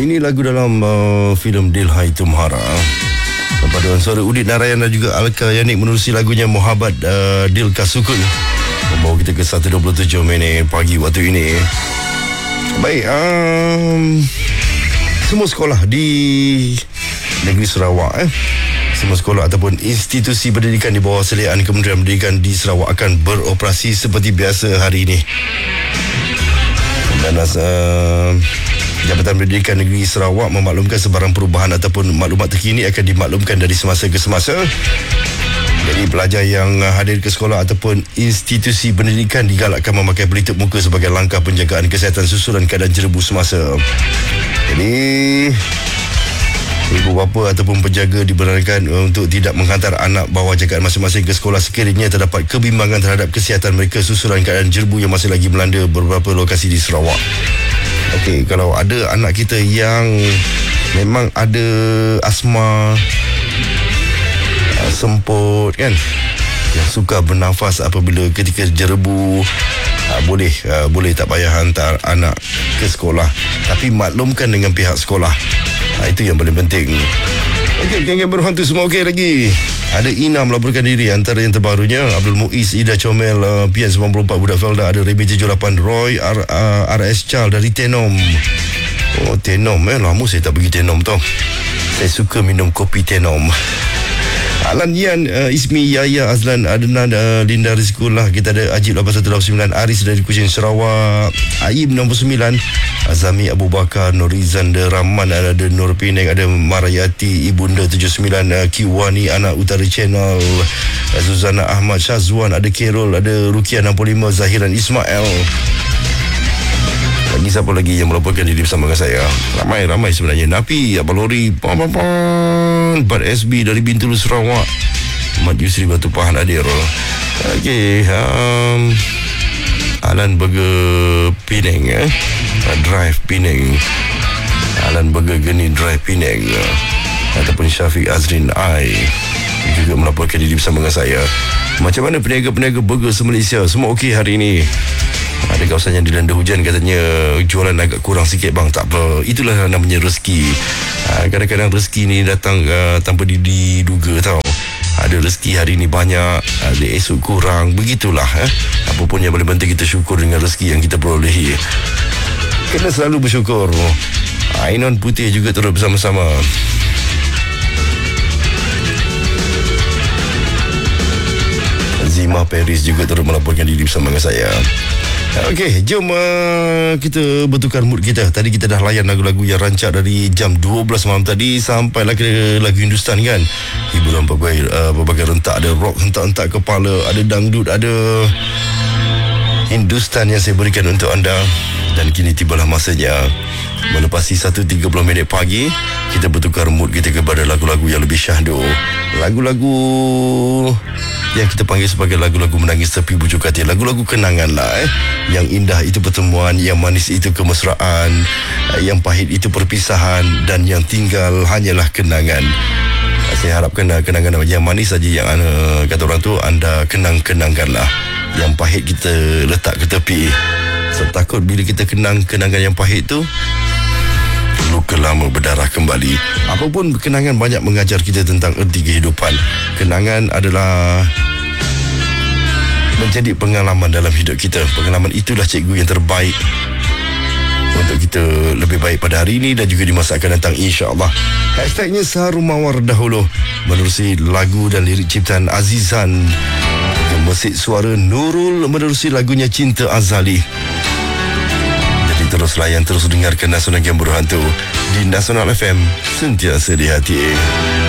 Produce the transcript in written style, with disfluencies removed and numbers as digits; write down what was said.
Ini lagu dalam filem Dilhai Tumhara. Paduan suara Udit Narayan dan juga Alka Yanik menerusi lagunya Mohabbat Dil Kasukun membawa kita ke 1.27 minit pagi waktu ini. Baik, semua sekolah di negeri Sarawak semua sekolah ataupun institusi pendidikan di bawah seliaan Kementerian Pendidikan di Sarawak akan beroperasi seperti biasa hari ini. Dan Jabatan Pendidikan Negeri Sarawak memaklumkan sebarang perubahan ataupun maklumat terkini akan dimaklumkan dari semasa ke semasa. Jadi pelajar yang hadir ke sekolah ataupun institusi pendidikan digalakkan memakai pelitup muka sebagai langkah penjagaan kesihatan susulan keadaan jerebu semasa. Jadi ibu bapa ataupun penjaga dibenarkan untuk tidak menghantar anak bawah jagaan masing-masing ke sekolah sekiranya terdapat kebimbangan terhadap kesihatan mereka susulan keadaan jerebu yang masih lagi melanda beberapa lokasi di Sarawak. Okey, kalau ada anak kita yang memang ada asma, semput kan, yang suka bernafas apabila ketika jerebu, boleh tak payah hantar anak ke sekolah, tapi maklumkan dengan pihak sekolah. Itu yang paling penting. Okey, geng-geng berhantu semua okey lagi. Ada Ina melaporkan diri. Antara yang terbarunya, Abdul Muiz, Ida Comel, PN94 Budak Felda, ada Remy 78 Roy, RS Charles dari Tenom. Oh, Tenom, lama saya tak pergi Tenom tau. Saya suka minum kopi Tenom. Alan Yan, Ismi, Yaya, Azlan, Adnan, Linda Rizkullah. Kita ada Ajib 8189, Aris dari Kuching Sarawak, Aib 69, Azami Abu Bakar, Norizan Rahman, ada Nur Penang, ada Marayati, Ibunda 79, Kiwani, Anak Utara Channel, Zuzana Ahmad, Syazwan, ada Kerol, ada Rukia 65, Zahiran Ismail. Lagi siapa lagi yang melaporkan diri bersama dengan saya? Ramai sebenarnya. Napi, Abang Lori, Bat SB dari Bintulu Sarawak, Mat Yusri Batu Pahan Adir. Okey, Alan Burger Penang, Drive Penang, Alan Burger Geni Drive Penang, ataupun Syafiq Azrin Ai juga melaporkan diri bersama dengan saya. Macam mana peniaga-peniaga burger se-Malaysia? Semua okey hari ini? Ada kawasan yang dilanda hujan, katanya jualan agak kurang sikit bang. Tak apa, itulah namanya rezeki. Kadang-kadang rezeki ni datang tanpa diduga tau. Ada rezeki hari ni banyak, ada esok kurang. Begitulah. Apapun yang paling penting, kita syukur dengan rezeki yang kita perolehi. Kena selalu bersyukur. Ainon Putih juga turut bersama-sama. Zima Paris juga turut melaporkan diri bersama dengan saya. Okey, jom kita bertukar mood kita. Tadi kita dah layan lagu-lagu yang rancak dari jam 12 malam tadi sampailah ke lagu Hindustan kan. Hiburan berbagai rentak, ada rock hentak-hentak kepala, ada dangdut, ada Hindustan yang saya berikan untuk anda. Dan kini tibalah masanya melepasi 1.30 minit pagi, kita bertukar mood kita kepada lagu-lagu yang lebih syahdu. Lagu-lagu yang kita panggil sebagai lagu-lagu menangis tepi bujuk hati. Lagu-lagu kenangan lah. Yang indah itu pertemuan, yang manis itu kemesraan, yang pahit itu perpisahan, dan yang tinggal hanyalah kenangan. Saya harapkan kenangan yang manis saja yang kata orang tu anda kenang-kenangkanlah. Yang pahit kita letak ke tepi. Sebab takut bila kita kenang kenangan yang pahit tu, luka lama berdarah kembali. Apapun kenangan banyak mengajar kita tentang erti kehidupan. Kenangan adalah menjadi pengalaman dalam hidup kita. Pengalaman itulah cikgu yang terbaik untuk kita lebih baik pada hari ini dan juga di masa akan datang, insya-Allah. Hashtagnya Seharum Mawar dahulu menerusi lagu dan lirik ciptaan Azizan. Gemesit suara Nurul menerusi lagunya Cinta Azali. Jadi terus layan, terus dengarkan Nasional yang berhantu di Nasional FM, sentiasa di hati.